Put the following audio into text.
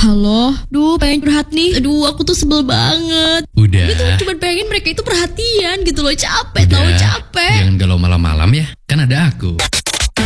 Halo, pengen curhat nih. Aduh, aku tuh sebel banget. Udah. Gue tuh cuma pengen mereka itu perhatian gitu loh. Capek, Udah. tau capek. Jangan galau malam-malam ya, kan ada aku.